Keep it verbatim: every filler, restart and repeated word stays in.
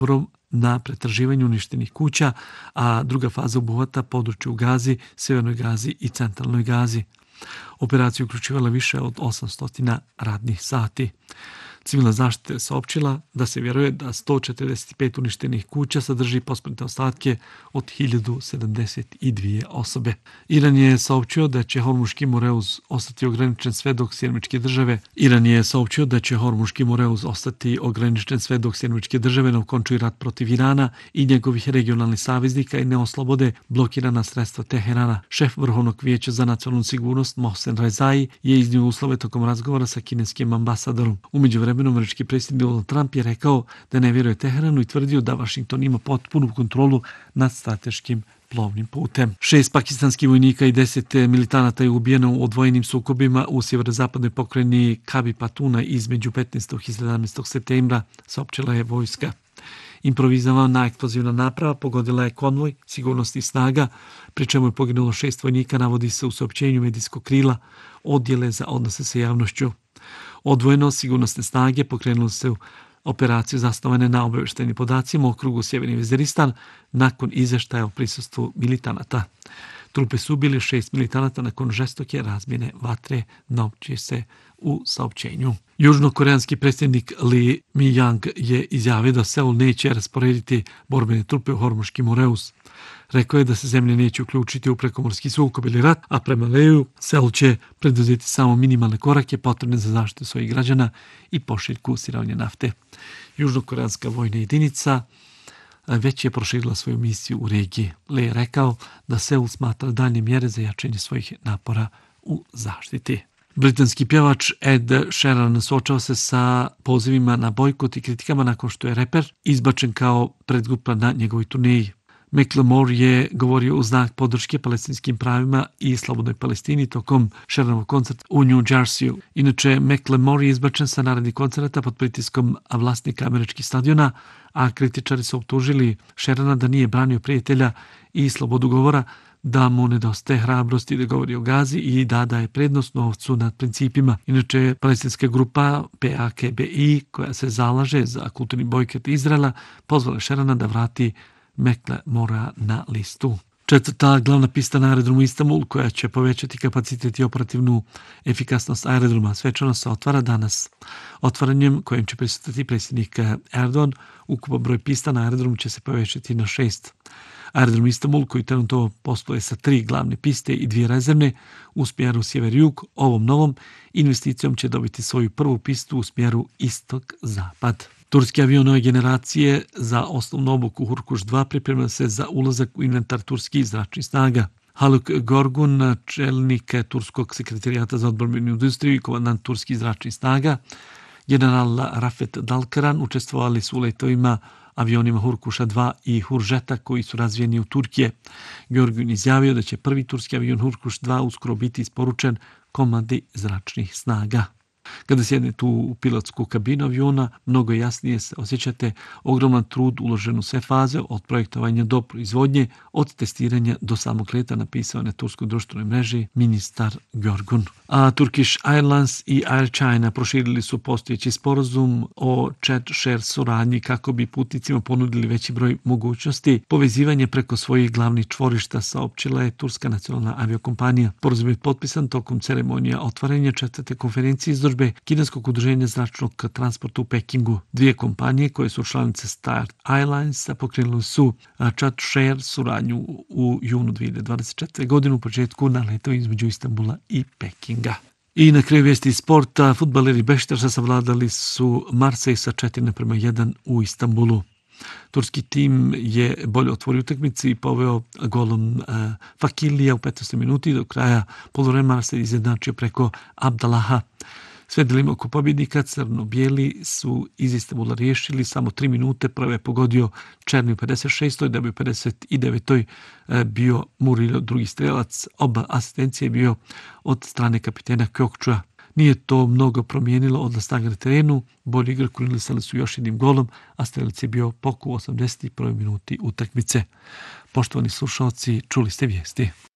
na pretraživanju uništenih kuća, a druga faza obuhvata područje u Gazi, Sjevernoj Gazi i Centralnoj Gazi. Operacija uključivala više od osamsto radnih sati. Civilna zaštita je saopćila da se vjeruje da sto četrdeset pet uništenih kuća sadrži posmrtne ostatke od hiljadu sedamdeset dvije osobe. Iran je saopćio da će Hormuški Moreuz ostati ograničen sve dok Sjedinjene države Iran je saopćio da će Hormuški Moreuz ostati ograničen sve dok Sjedinjene države ne okončuju rat protiv Irana i njegovih regionalnih saveznika i ne oslobode blokirana sredstva Teherana. Šef Vrhovnog vijeća za nacionalnu sigurnost Mohsen Rezai je iznio uslove tokom razgovora sa kineskim ambasadorom. Umeđu vremenom američki predsjednik Donald Trump je rekao da ne vjeruje Teheranu i tvrdio da Vašington ima potpunu kontrolu nad strateškim plovnim putem. Šest pakistanskih vojnika i deset militanata je ubijeno u odvojenim sukobima u sjeverozapadnoj pokrajini Kabi Patuna između petnaestog i sedamnaestog septembra, saopćila je vojska. Improvizovana eksplozivna naprava pogodila je konvoj sigurnosnih snaga, pri čemu je poginulo šest vojnika, navodi se u saopćenju medijskog krila odjele za odnose sa javnošću. Odvojeno sigurnosne snage pokrenule se u operaciju zasnovane na obavještajnim podacima u okrugu Sjeverni Veziristan nakon izvještaja o prisustvu militanata. Trupe su ubili šest militanata nakon žestoke razmjene vatre, naopće se u saopćenju. Južnokoreanski predsjednik Lee Mi-yang je izjavio da Seul neće rasporediti borbene trupe u Hormuški Moreuz. Rekao je da se zemlje neće uključiti u prekomorski sukob ili rat, a prema Leju Seul će preduzeti samo minimalne korake potrebne za zaštitu svojih građana i pošiljku sirovine nafte. Južnokoreanska vojna jedinica već je proširila svoju misiju u regiji. Lee je rekao da Seul smatra daljnje mjere za jačanje svojih napora u zaštiti. Britanski pjevač Ed Sheeran suočava se sa pozivima na bojkot i kritikama nakon što je reper izbačen kao predgrupa na njegovoj turneji. Macklemore je govorio u znak podrške palestinskim pravima i slobodnoj Palestini tokom Sheeranovog koncerta u New Jerseyu. Inače, Macklemore je izbačen sa narednih koncerta pod pritiskom vlasnika američkih stadiona, a kritičari su optužili Sheerana da nije branio prijatelja i slobodu govora, da mu nedostaje hrabrosti da govori o Gazi i da daje prednost novcu nad principima. Inače, palestinska grupa P A K B I, koja se zalaže za kulturni bojkot Izraela, pozvala Sheerana da vrati Macklemora na listu. Četvrta glavna pista na aerodromu Istanbul, koja će povećati kapacitet i operativnu efikasnost aerodroma, svečano se otvara danas. Otvaranjem kojem će prisutiti predsjednik Erdogan, ukupan broj pista na aerodromu će se povećati na šest. Aerodrom Istanbul, koji trenutno posluje sa tri glavne piste i dvije rezervne u smjeru sjever-jug, ovom novom investicijom će dobiti svoju prvu pistu u smjeru istok-zapad. Turski avion nove generacije za osnovnu obuku Hurkuš dva priprema se za ulazak u inventar turskih zračnih snaga. Haluk Gorgun, čelnik Turskog sekretarijata za odbrambenu industriju i komandant turskih zračnih snaga, general Rafet Dalkaran učestvovali su u letovima avionima Hurkuša dva i Huržeta koji su razvijeni u Turkije. Gorgun izjavio da će prvi turski avion Hurkuš dva uskoro biti isporučen komandi zračnih snaga. Kada sjednete u pilotsku kabinu aviona, mnogo jasnije se osjećate ogroman trud uložen u sve faze, od projektovanja do proizvodnje, od testiranja do samog leta, napisao na turskoj društvenoj mreži ministar Görgun. A Turkish Airlines i Air China proširili su postojeći sporazum o chat-share suradnji kako bi putnicima ponudili veći broj mogućnosti. Povezivanje preko svojih glavnih čvorišta, saopćila je turska nacionalna aviokompanija. Sporazum je potpisan tokom ceremonija otvaranja četvrte konferencije izložbe kineskog udruženja zračnog transporta u Pekingu. Dvije kompanije koje su članice Star Airlines pokrenuli su chat-share suradnju u junu dvije hiljade dvadeset četvrte. godine u početku na letu između Istanbula i Pekinga. I na kraju vijesti sporta, fudbaleri Bešiktaša savladali su Marsej sa četiri naprema jedan u Istanbulu. Turski tim je bolje otvorio utakmicu i poveo golom uh, Fakilija u petnaestoj minuti. Do kraja poluvremena se izjednačio preko Abdallaha. Sve delima oko pobjednika, crno-bijeli su iz Istanbula riješili samo tri minute. Prvo je pogodio Černi u pedeset šestoj da bi u pedeset devetoj bio Murillo drugi strelac. Oba asistencije je bio od strane kapitena Kökçüa. Nije to mnogo promijenilo odnos snaga na terenu. Bolji igre korinisali su još jednim golom, a strelac je bio Poku u osamdeset prvoj minuti utakmice. Poštovani slušalci, čuli ste vijesti.